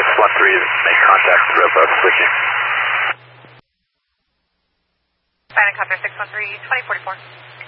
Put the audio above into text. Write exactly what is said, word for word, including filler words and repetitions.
six one three, make contact with RevBus switching. Phantom Copter six one three, twenty forty-four.